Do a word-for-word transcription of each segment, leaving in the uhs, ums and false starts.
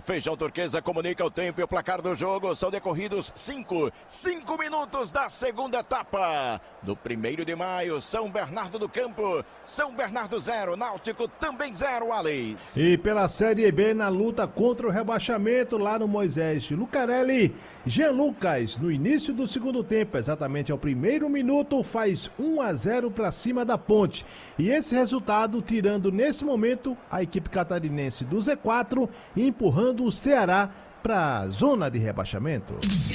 Feijão Turquesa comunica o tempo e o placar do jogo. São decorridos cinco, cinco minutos da segunda etapa. Do primeiro de maio, São Bernardo do Campo, São Bernardo zero, Náutico também zero, Alex. E pela Série B, na luta contra o rebaixamento, lá no Moisés Lucarelli, Jean Lucas, no início do segundo tempo, exatamente ao primeiro minuto, faz um a zero para cima da Ponte. E esse resultado, tirando nesse momento a equipe catarinense do Z quatro e empurrando o Ceará para a zona de rebaixamento.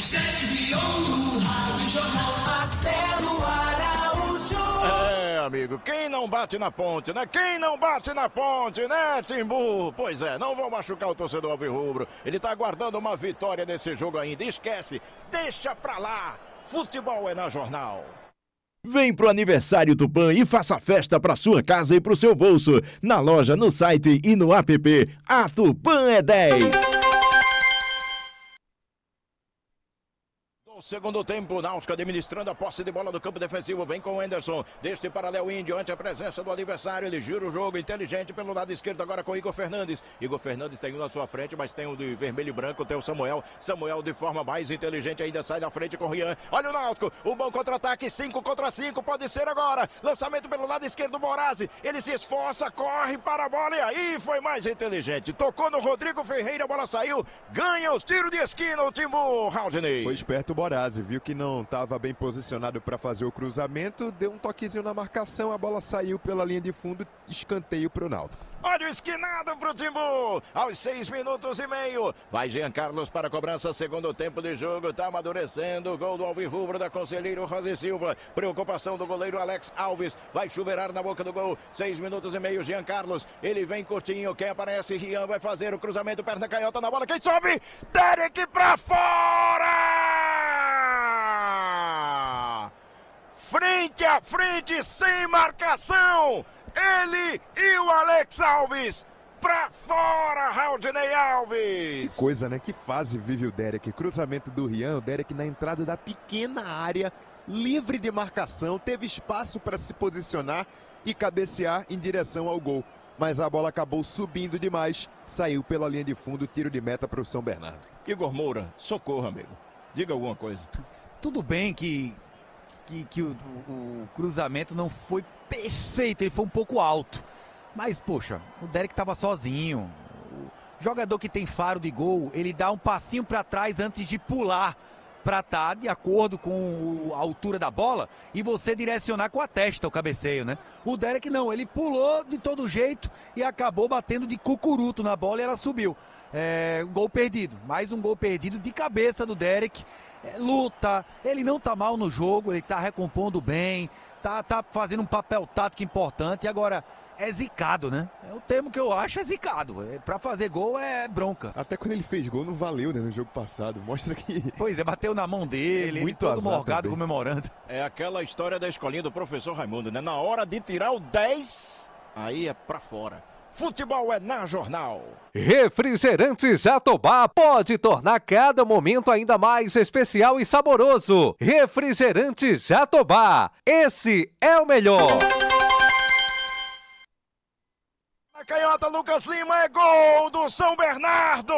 É, amigo, quem não bate na Ponte, né? Quem não bate na Ponte, né, Timbu? Pois é, não vou machucar o torcedor alvirrubro. Ele tá aguardando uma vitória nesse jogo ainda. Esquece, deixa pra lá. Futebol é na Jornal. Vem pro aniversário Tupã e faça festa pra sua casa e pro seu bolso. Na loja, no site e no app. A Tupã é dez. Segundo tempo, Náutico administrando a posse de bola do campo defensivo, vem com o Anderson, deste para Léo Índio, ante a presença do adversário, ele gira o jogo, inteligente pelo lado esquerdo, agora com o Igor Fernandes, Igor Fernandes tem um na sua frente, mas tem um de vermelho e branco, tem o Samuel, Samuel de forma mais inteligente ainda sai da frente com o Rian, olha o Náutico, o bom contra-ataque, cinco contra cinco, pode ser agora, lançamento pelo lado esquerdo do Borazzi, ele se esforça, corre para a bola e aí foi mais inteligente, tocou no Rodrigo Ferreira, a bola saiu, ganha o tiro de esquina, o Timbu, Haldney. Foi esperto o Borazzi. Viu que não estava bem posicionado para fazer o cruzamento, deu um toquezinho na marcação, a bola saiu pela linha de fundo, escanteio para o Náutico. Olha o esquinado pro Timbu, aos seis minutos e meio, vai Jean Carlos para a cobrança, segundo tempo de jogo, tá amadurecendo, o gol do alvirrubro da Conselheiro Rosa Silva, preocupação do goleiro Alex Alves, vai chuveirar na boca do gol, seis minutos e meio, Jean Carlos, ele vem curtinho, quem aparece, Rian vai fazer o cruzamento, perna canhota na bola, quem sobe? Derek pra fora! Frente a frente, sem marcação, ele e o Alex Alves pra fora, Haldney Alves. Que coisa, né? Que fase vive o Derek. Cruzamento do Rian, o Derek na entrada da pequena área, livre de marcação, teve espaço para se posicionar e cabecear em direção ao gol. Mas a bola acabou subindo demais, saiu pela linha de fundo, tiro de meta para o São Bernardo. Igor Moura, socorro, amigo. Diga alguma coisa. Tudo bem que, que, que o, o cruzamento não foi perfeito, ele foi um pouco alto. Mas, poxa, o Derek estava sozinho. O jogador que tem faro de gol, ele dá um passinho para trás antes de pular para estar de acordo com a altura da bola e você direcionar com a testa o cabeceio, né? O Derek não, ele pulou de todo jeito e acabou batendo de cucuruto na bola e ela subiu. É, gol perdido, mais um gol perdido de cabeça do Derek. É, luta, ele não tá mal no jogo, ele tá recompondo bem, tá, tá fazendo um papel tático importante e agora é zicado, né? É o termo que eu acho, é zicado. É, pra fazer gol é bronca. Até quando ele fez gol não valeu, né, no jogo passado. Mostra que... Pois é, bateu na mão dele, é muito todo azar morgado também. comemorando. É aquela história da escolinha do professor Raimundo, né? Na hora de tirar o dez, aí é pra fora. Futebol é na Jornal. Refrigerante Jatobá pode tornar cada momento ainda mais especial e saboroso. Refrigerante Jatobá, esse é o melhor. A canhota, Lucas Lima, é gol do São Bernardo.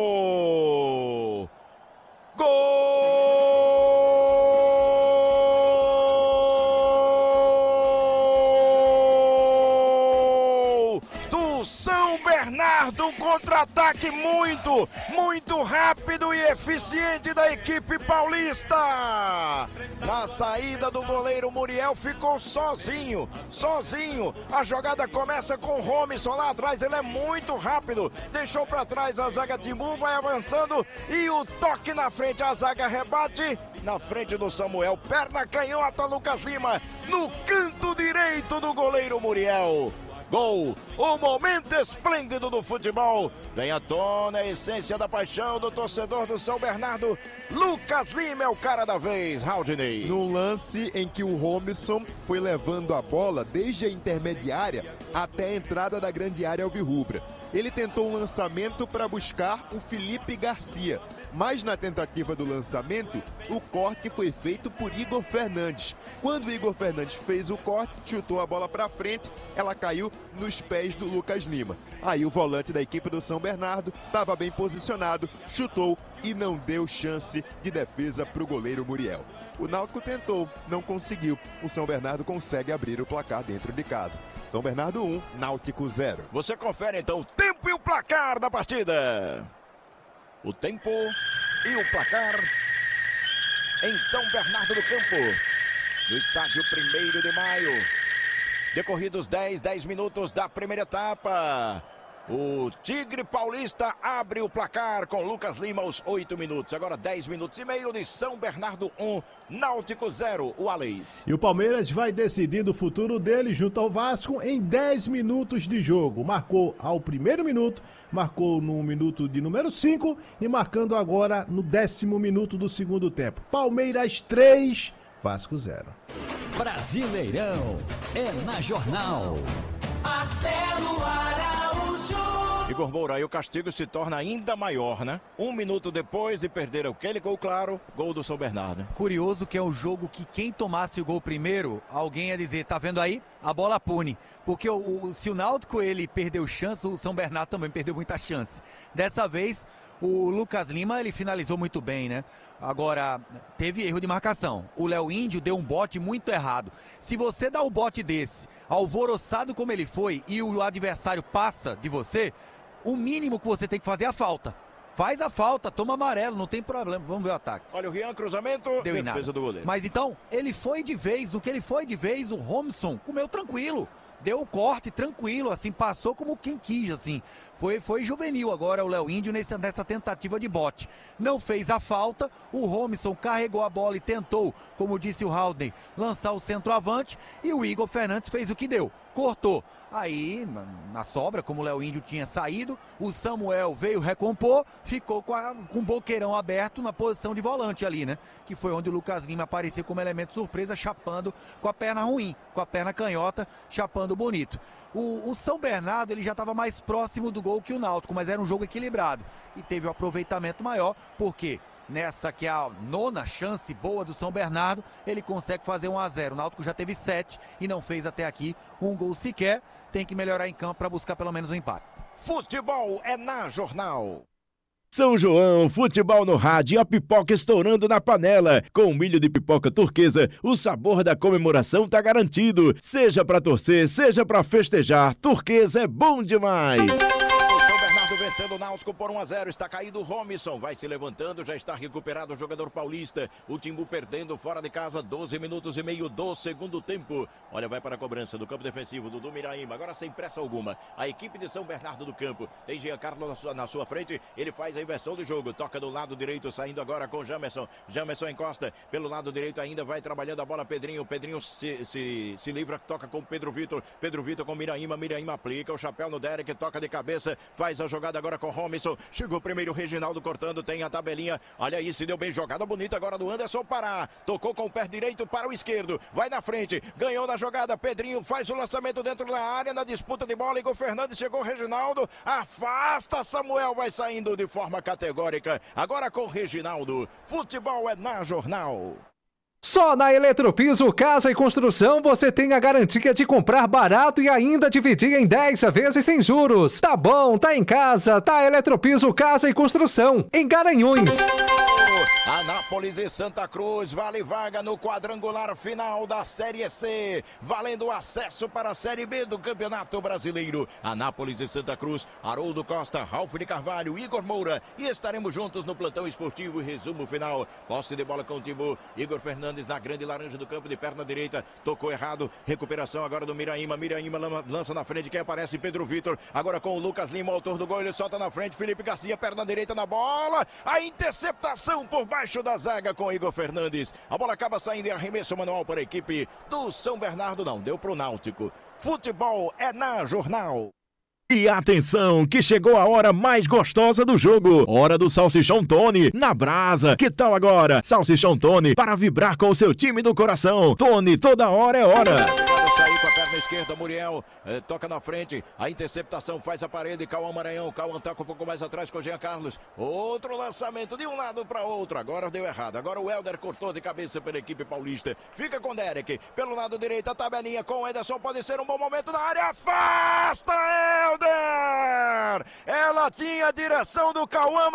Gol do São Bernardo, um contra-ataque muito, muito rápido e eficiente da equipe paulista. Na saída do goleiro Muriel ficou sozinho, sozinho. A jogada começa com o Romisson lá atrás, ele é muito rápido. Deixou para trás a zaga Timbu, vai avançando e o toque na frente, a zaga rebate. Na frente do Samuel, perna canhota, Lucas Lima, no canto direito do goleiro Muriel. Gol, o momento esplêndido do futebol. Vem à tona a essência da paixão do torcedor do São Bernardo. Lucas Lima é o cara da vez, Haldney. No lance em que o Romisson foi levando a bola desde a intermediária até a entrada da grande área alvirrubra. Ele tentou um lançamento para buscar o Felipe Garcia, mas na tentativa do lançamento, o corte foi feito por Igor Fernandes. Quando o Igor Fernandes fez o corte, chutou a bola para frente, ela caiu nos pés do Lucas Lima. Aí o volante da equipe do São Bernardo estava bem posicionado, chutou e não deu chance de defesa para o goleiro Muriel. O Náutico tentou, não conseguiu. O São Bernardo consegue abrir o placar dentro de casa. São Bernardo um, Náutico zero. Você confere então o tempo e o placar da partida. O tempo e o placar em São Bernardo do Campo, no estádio primeiro de maio. Decorridos dez, dez minutos da primeira etapa. O Tigre Paulista abre o placar com Lucas Lima aos oito minutos. Agora dez minutos e meio de São Bernardo um, Náutico zero, o Alex. E o Palmeiras vai decidindo o futuro dele junto ao Vasco em dez minutos de jogo. Marcou ao primeiro minuto, marcou no minuto de número cinco e marcando agora no décimo minuto do segundo tempo. Palmeiras três, Vasco zero. Brasileirão é na Jornal. Marcelo Araújo. Igor Moura, aí o castigo se torna ainda maior, né? Um minuto depois de perder aquele gol claro, gol do São Bernardo. Curioso que é um jogo que quem tomasse o gol primeiro, alguém ia dizer, tá vendo aí? A bola pune. Porque o, o, se o Náutico ele perdeu chance, o São Bernardo também perdeu muita chance. Dessa vez, o Lucas Lima, ele finalizou muito bem, né? Agora, teve erro de marcação. O Léo Índio deu um bote muito errado. Se você dá um bote desse, alvoroçado como ele foi, e o adversário passa de você, o mínimo que você tem que fazer é a falta. Faz a falta, toma amarelo, não tem problema. Vamos ver o ataque. Olha o Rian, cruzamento, deu em defesa nada. do goleiro. Mas então, ele foi de vez, no que ele foi de vez, o Robson comeu tranquilo. Deu o corte tranquilo, assim, passou como quem quis, assim. Foi, foi juvenil agora o Léo Índio nessa, nessa tentativa de bote. Não fez a falta, o Robson carregou a bola e tentou, como disse o Haldner, lançar o centroavante e o Igor Fernandes fez o que deu, cortou. Aí, na, na sobra, como o Léo Índio tinha saído, o Samuel veio recompor, ficou com, a, com o boqueirão aberto na posição de volante ali, né? Que foi onde o Lucas Lima apareceu como elemento surpresa, chapando com a perna ruim, com a perna canhota, chapando bonito. O, o São Bernardo, ele já estava mais próximo do gol que o Náutico, mas era um jogo equilibrado. E teve um aproveitamento maior, porque nessa que é a nona chance boa do São Bernardo, ele consegue fazer um a zero. O Náutico já teve sete e não fez até aqui um gol sequer. Tem que melhorar em campo para buscar pelo menos um empate. Futebol é na Jornal. São João, futebol no rádio, a pipoca estourando na panela. Com milho de pipoca turquesa, o sabor da comemoração tá garantido. Seja pra torcer, seja pra festejar, turquesa é bom demais. Vencendo o Náutico por um a zero, está caído o Robson, vai se levantando, já está recuperado o jogador paulista. O Timbu perdendo fora de casa, doze minutos e meio do segundo tempo. Olha, vai para a cobrança do campo defensivo, Dudu Miraíma, agora sem pressa alguma. A equipe de São Bernardo do Campo, tem Giancarlo na sua, na sua frente, ele faz a inversão de jogo, toca do lado direito, saindo agora com Jamerson. Jamerson encosta, pelo lado direito ainda vai trabalhando a bola Pedrinho, Pedrinho se, se, se livra, toca com Pedro Vitor, Pedro Vitor com Miraíma, Miraíma aplica o chapéu no Derek, toca de cabeça, faz a jogada agora com Robson, chegou primeiro o Reginaldo cortando, tem a tabelinha, olha aí, se deu bem, jogada bonita agora do Anderson Pará, tocou com o pé direito para o esquerdo, vai na frente, ganhou na jogada, Pedrinho faz o lançamento dentro da área, na disputa de bola, Igor Fernandes, chegou o Reginaldo, afasta, Samuel vai saindo de forma categórica, agora com o Reginaldo, futebol é na Jornal. Só na Eletropiso Casa e Construção você tem a garantia de comprar barato e ainda dividir em dez vezes sem juros. Tá bom, tá em casa, tá Eletropiso Casa e Construção, em Garanhuns. Anápolis e Santa Cruz, vale vaga no quadrangular final da Série C, valendo acesso para a Série B do Campeonato Brasileiro. Anápolis e Santa Cruz, Haroldo Costa, Ralf de Carvalho, Igor Moura, e estaremos juntos no plantão esportivo e resumo final. Posse de bola com o Timbu, Igor Fernandes na grande laranja do campo de perna direita, tocou errado, recuperação agora do Miraíma, Miraíma lança na frente, quem aparece? Pedro Vitor, agora com o Lucas Lima, autor do gol, ele solta na frente, Felipe Garcia, perna direita na bola, a interceptação por baixo da zaga com Igor Fernandes. A bola acaba saindo em arremesso manual para a equipe do São Bernardo. Não, deu para o Náutico. Futebol é na Jornal. E atenção, que chegou a hora mais gostosa do jogo. Hora do Salsichão Tony, na brasa. Que tal agora? Salsichão Tony, para vibrar com o seu time do coração. Tony, toda hora é hora. Sair com a perna na esquerda, Muriel eh, toca na frente, a interceptação faz a parede, Cauã Maranhão, Cauã toca um pouco mais atrás com o Jean Carlos, outro lançamento de um lado para outro, agora deu errado, agora o Helder cortou de cabeça pela equipe paulista, fica com Derek, pelo lado direito a tabelinha com o Ederson, pode ser um bom momento na área, afasta Helder! Ela tinha a direção do Cauã